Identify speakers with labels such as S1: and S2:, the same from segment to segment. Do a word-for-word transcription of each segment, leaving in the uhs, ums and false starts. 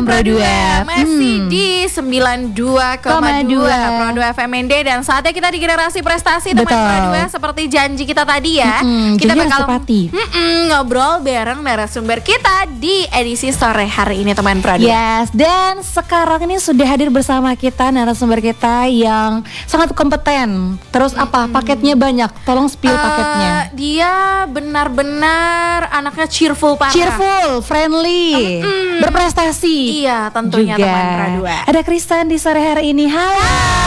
S1: Pro dua.
S2: Masih
S1: Hmm.
S2: di sembilan puluh dua koma dua Pro dua F M N D. Dan saatnya kita di generasi prestasi teman
S1: Betul.
S2: Pro dua. Seperti janji kita tadi ya,
S1: Mm-mm,
S2: kita
S1: janji
S2: bakal
S1: harus tepati.
S2: mm-mm, ngobrol bareng narasumber kita di edisi sore hari ini teman Pro dua.
S1: Yes, dan sekarang ini sudah hadir bersama kita narasumber kita yang sangat kompeten. Terus apa? Paketnya banyak. Tolong spill
S2: Eh,
S1: paketnya.
S2: Dia benar-benar anaknya cheerful parah.
S1: Cheerful, friendly,
S2: Mm-mm.
S1: berprestasi.
S2: Iya, tentunya
S1: juga.
S2: teman Pro dua.
S1: Ada Kristan di sore hari ini. Halo.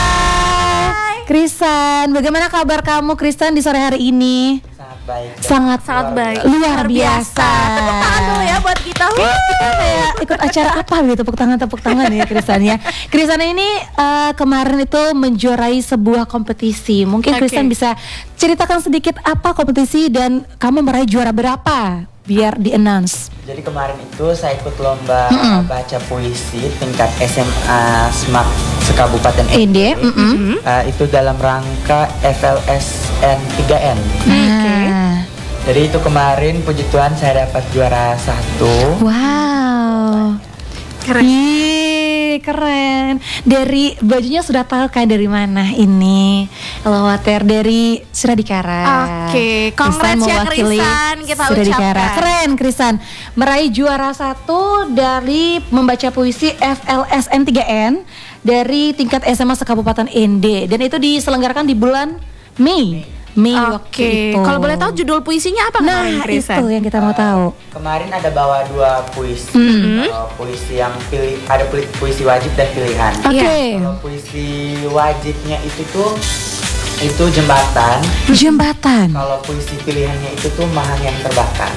S2: Hai.
S1: Kristan, bagaimana kabar kamu Kristan di sore hari ini?
S3: Sangat baik.
S1: Sangat
S2: Sangat baik.
S1: luar biasa.
S2: Tepuk tangan dulu ya buat kita.
S1: Kita kayak ikut acara apa gitu, tepuk tangan tepuk tangan ya Kristan ya. Kristan ini uh, kemarin itu menjuarai sebuah kompetisi. Mungkin
S2: Oke.
S1: Kristan bisa ceritakan sedikit apa kompetisi dan kamu meraih juara berapa? Biar di announce.
S3: Jadi kemarin itu saya ikut lomba
S1: Mm-mm.
S3: baca puisi tingkat S M A Semak sekabupaten
S1: N D. mm-mm.
S3: Eh, itu dalam rangka F L S N tiga N.
S1: Nah.
S3: Jadi itu kemarin puji Tuhan saya dapat juara satu.
S1: Wow.
S2: Keren.
S1: Ih, keren. Dari bajunya sudah tahu kan dari mana ini? Halo Water dari Suradikara.
S2: Oke,
S1: Kristan
S2: congrats ya
S1: mewakili
S2: Kristan, kita
S1: Suradikara.
S2: ucapkan.
S1: Keren Kristan. Meraih juara satu dari membaca puisi F L S N tiga N dari tingkat S M A sekabupaten N D. Dan itu diselenggarakan di bulan Mei. Mei waktu
S2: Oke,
S1: itu.
S2: kalau boleh tahu judul puisinya apa kemarin
S1: Nah,
S2: Kristan?
S1: itu yang kita mau tahu.
S3: Kemarin ada bawa dua puisi.
S1: Mm-hmm.
S3: Kalau puisi yang pilih ada puli- puisi wajib dan pilihan.
S1: Oke.
S2: Iya.
S3: Kalau puisi wajibnya itu tuh itu jembatan.
S1: Jembatan.
S3: Kalau puisi pilihannya itu tuh Mahang yang terbakar.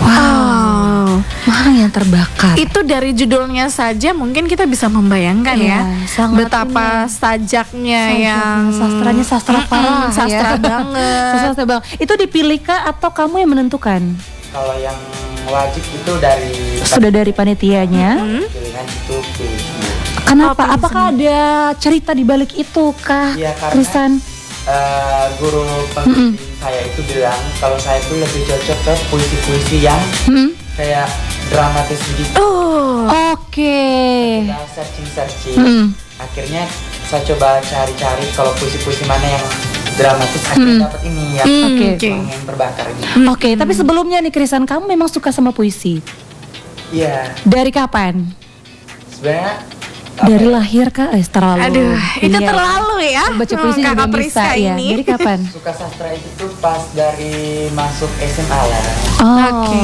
S1: Wow. Mahang yang terbakar.
S2: Itu dari judulnya saja mungkin kita bisa membayangkan
S1: Iya,
S2: ya
S1: sangat
S2: betapa sajaknya yang
S1: sastranya sastra
S2: Mm-mm,
S1: parah
S2: sastra
S1: ya.
S2: banget.
S1: Sastra bang. Itu dipilih kah atau kamu yang menentukan?
S3: Kalau yang wajib itu dari
S1: Sudah dari panitianya.
S3: pilihan itu puisi.
S1: Kenapa?
S2: Oh,
S1: Apakah ada cerita di balik itu kah,
S3: Iya, karena-
S1: Kristan?
S3: Eh, guru pembimbing saya itu bilang kalau saya itu lebih cocok ke puisi-puisi yang
S1: Hmm?
S3: kayak dramatis begitu.
S2: Oh,
S1: Oke.
S3: Saya searching-searching.
S1: Hmm.
S3: Akhirnya saya coba cari-cari kalau puisi-puisi mana yang dramatis. Akhirnya dapat ini ya.
S2: Hmm,
S1: Oke.
S2: oke.
S3: Mahang yang terbakar ini.
S1: Oke, tapi sebelumnya nih Kristan, kamu memang suka sama puisi.
S3: Iya.
S1: Dari kapan?
S3: Sebenarnya apa
S1: Dari
S3: ya,
S1: lahir kah? Eh, terlalu.
S2: aduh, itu
S1: Iya.
S2: terlalu ya.
S1: Baca
S2: Hmm,
S1: puisi juga
S2: Kakak
S1: bisa
S2: Priska
S1: ya.
S2: ini.
S1: Dari kapan?
S3: suka sastra itu tuh pas dari masuk S M A lah.
S1: Oh.
S2: Oke.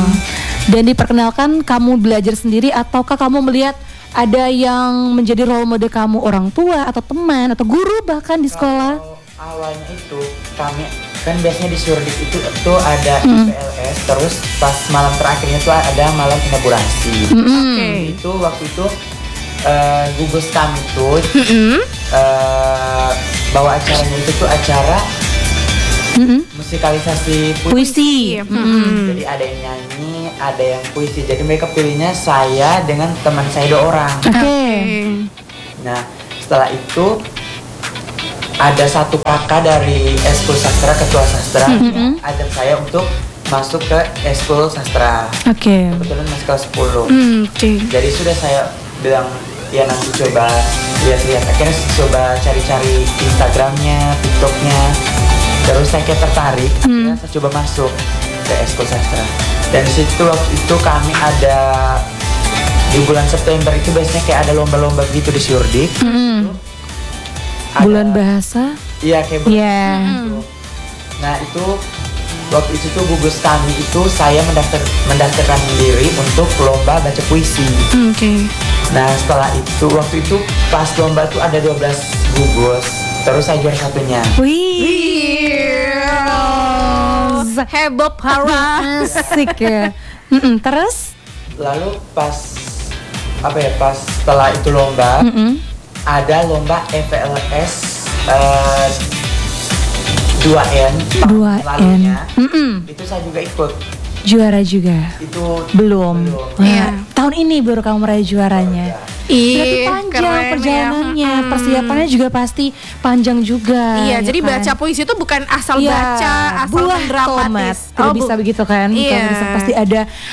S1: Dan diperkenalkan kamu belajar sendiri ataukah kamu melihat ada yang menjadi role model kamu, orang tua atau teman atau guru bahkan di sekolah?
S3: Kalau awalnya itu kami kan biasanya di Surdik itu tuh ada
S1: Hmm.
S3: I P L S, terus pas malam terakhirnya tuh ada malam inaugurasi.
S1: Mm-mm.
S2: Oke.
S3: Itu waktu itu eh, gugus kami tuh
S2: Mm-mm.
S3: eh, bawa acaranya itu tuh acara
S1: Mm-mm.
S3: musikalisasi puisi.
S1: Puisi.
S2: Mm-mm.
S3: Jadi ada yang nyanyi, ada yang puisi. Jadi mereka pilihnya saya dengan teman saya dua orang.
S1: Oke.
S3: Nah, setelah itu ada satu kakak dari Eskul Sastra, ketua sastra,
S1: Mm-mm.
S3: ajak saya untuk masuk ke Eskul Sastra.
S1: Oke.
S3: Kebetulan masih kelas sepuluh.
S2: Hmm, Oke.
S3: Jadi sudah saya bilang, ya nanti coba lihat-lihat. Akhirnya coba cari-cari Instagramnya, TikToknya. Terus saya kayak tertarik, akhirnya saya coba masuk ke Eskul Sastra. Dan di situ waktu itu kami ada di bulan September itu biasanya kayak ada lomba-lomba gitu di Surdik.
S1: Mm-mm.
S3: Ada-
S1: Bulan bahasa.
S3: Iya kayak bulan
S1: Iya.
S3: itu. Nah itu waktu itu tuh gugus kami itu saya mendaftar mendaftarkan diri untuk lomba baca puisi.
S2: Oke.
S3: Nah setelah itu waktu itu pas lomba tuh ada dua belas gugus. Terus saya juara satunya.
S1: Wih.
S2: Heboh parah.
S1: Asik ya. Mm-mm. Terus?
S3: Lalu pas apa ya pas setelah itu lomba
S1: Mm-mm.
S3: ada lomba F L S eh, dua N tahun
S1: dua N.
S3: lalunya.
S1: Mm-mm.
S3: Itu saya juga ikut.
S1: Juara juga.
S3: Itu
S1: Belum.
S3: Belum.
S1: Wah,
S2: Iya.
S1: Tahun ini baru kamu meraih juaranya. Berarti
S2: Ih,
S1: panjang
S2: keren
S1: perjalanannya,
S2: ya. Mm-mm.
S1: persiapannya juga pasti panjang juga.
S2: Iya,
S1: ya
S2: jadi
S1: kan?
S2: baca puisi itu bukan asal
S1: Iya,
S2: baca, asal
S1: buah
S2: dramatis.
S1: tomat. Tidak
S2: Oh,
S1: bisa
S2: bu-
S1: begitu kan?
S2: Iya.
S1: Kalau bisa pasti ada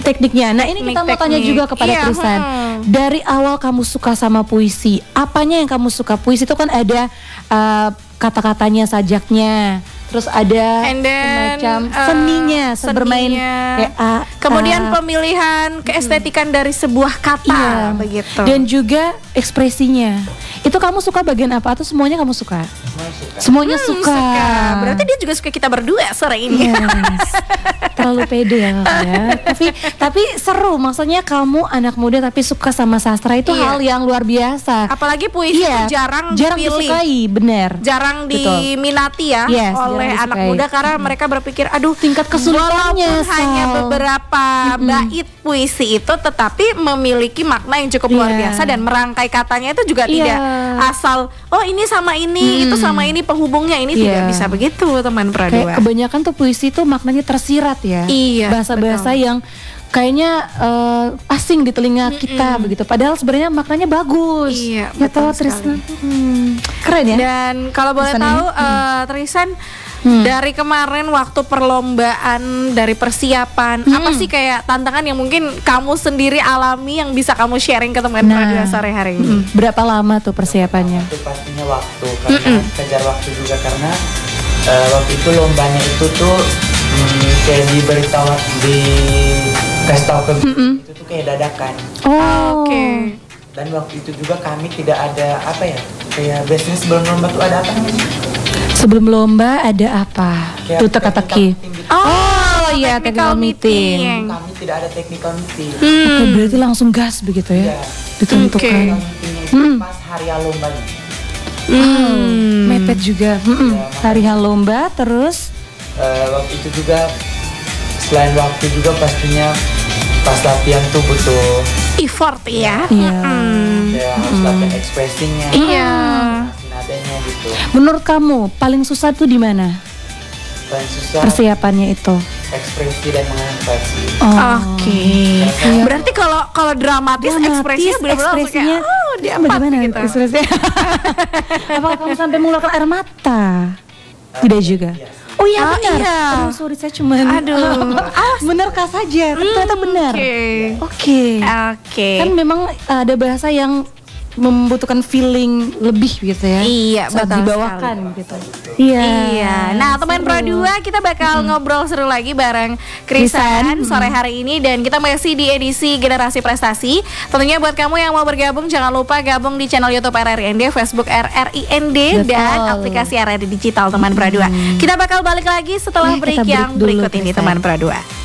S1: tekniknya. Nah ini kita mau tanya
S2: Teknik-teknik.
S1: juga kepada
S2: Iya,
S1: Trisan.
S2: hmm.
S1: Dari awal kamu suka sama puisi, apanya yang kamu suka? Puisi itu kan ada uh, kata-katanya, sajaknya, terus ada
S2: And then,
S1: semacam
S2: uh,
S1: seninya, bermain
S2: seninya.
S1: kayak a,
S2: Kemudian
S1: a.
S2: pemilihan keestetikan dari sebuah kata
S1: Iya.
S2: begitu.
S1: Dan juga ekspresinya. Itu kamu suka bagian apa atau semuanya kamu suka?
S3: Semua suka.
S1: Semuanya
S2: Hmm,
S1: suka.
S2: Berarti dia juga suka kita berdua sore ini.
S1: Yes. Terlalu pede ya, ya. Tapi tapi seru, maksudnya kamu anak muda tapi suka sama sastra itu
S2: Iya.
S1: hal yang luar biasa.
S2: Apalagi puisi
S1: Iya,
S2: itu jarang
S1: jarang
S2: dipilih.
S1: disukai, benar.
S2: Jarang
S1: Betul.
S2: diminati ya
S1: Yes,
S2: oleh
S1: jarang
S2: anak
S1: disukai.
S2: muda karena mereka berpikir aduh
S1: Tingkat kesulitannya,
S2: walaupun hanya
S1: Sal.
S2: beberapa bait puisi itu tetapi memiliki makna yang cukup luar
S1: Iya.
S2: biasa dan merangkai katanya itu juga
S1: Iya.
S2: tidak asal oh ini sama ini itu sama ini penghubungnya ini tidak
S1: Iya.
S2: bisa begitu teman
S1: Kayak
S2: Pradua.
S1: kebanyakan tuh puisi tuh maknanya tersirat ya.
S2: Iya,
S1: Bahasa-bahasa
S2: betul.
S1: yang kayaknya eh, asing di telinga kita begitu. Padahal sebenarnya maknanya bagus.
S2: Iya,
S1: Ya
S2: betul
S1: toh, Tristan.
S2: sekali.
S1: Hmm, keren ya.
S2: Dan kalau boleh
S1: Trisan
S2: tahu
S1: ini?
S2: eh, Trisan
S1: Hmm.
S2: dari kemarin waktu perlombaan dari persiapan
S1: Hmm.
S2: apa sih kayak tantangan yang mungkin kamu sendiri alami yang bisa kamu sharing ke teman
S1: Nah.
S2: Pradua sore hari ini?
S1: Mm, berapa lama tuh persiapannya?
S3: Itu pastinya waktu karena kejar waktu juga karena eh, waktu itu lombanya itu tuh mm, kayak diberitahu di kasih tahu ke itu tuh kayak dadakan.
S1: Oh,
S2: Oke.
S3: Dan waktu itu juga kami tidak ada apa ya kayak biasanya sebelum lomba tuh ada apa namanya?
S1: Sebelum lomba ada apa?
S3: Kayak
S1: Tuh teka-teki.
S3: technical meeting gitu.
S1: Oh, iya, technical meeting.
S3: Kami tidak ada technical meeting.
S1: Oke, berarti langsung gas begitu ya?
S3: Iya.
S1: Ditentukan.
S2: Oke.
S3: Technical meetingnya itu
S1: Hmm.
S3: pas hari lombanya.
S1: Hmm, mepet juga. Mm-mm.
S3: Iya,
S1: Hari hal lomba terus.
S3: Eh, waktu itu juga selain waktu juga pastinya pas latihan tuh butuh
S2: Effort ya.
S1: Iya.
S2: Mm.
S3: ya harus latihan ekspresinya,
S2: Iya.
S3: latihan nadanya gitu.
S1: Menurut kamu paling susah tuh di mana
S3: Paling susah
S1: persiapannya itu?
S3: ekspresi dan mengekspresi.
S1: Oh.
S2: Oke. Berarti kalau kalau dramatis,
S1: Dramatis,
S2: ekspresinya benar-benar langsung
S1: ekspresinya
S2: kayak oh dia empat
S1: bagaimana
S2: gitu.
S1: ekspresinya? Apakah kamu sampai mengeluarkan air mata? Tidak juga.
S3: Iya sih.
S1: Oh iya
S2: Oh,
S1: benar.
S2: iya.
S1: Aduh, sorry saya cuma
S2: Aduh.
S1: benerkah saja? Tapi ternyata benar.
S2: Oke.
S1: Oke.
S2: Oke.
S1: Kan memang ada bahasa yang membutuhkan feeling lebih gitu ya.
S2: Iya,
S1: saat
S2: betul
S1: dibawakan gitu. Iya.
S2: Iya. Nah, teman
S1: seru.
S2: Pro dua kita bakal ngobrol seru lagi bareng Krisan
S1: Krisan,
S2: sore hari ini dan kita masih di edisi Generasi Prestasi. Tentunya buat kamu yang mau bergabung jangan lupa gabung di channel YouTube R R I N D, Facebook R R I N D
S1: Betul.
S2: dan aplikasi R R I Digital teman Pro dua. Kita bakal balik lagi setelah
S1: Eh,
S2: break
S1: kita break
S2: yang
S1: dulu,
S2: berikut ini
S1: Krisan.
S2: teman Pro dua.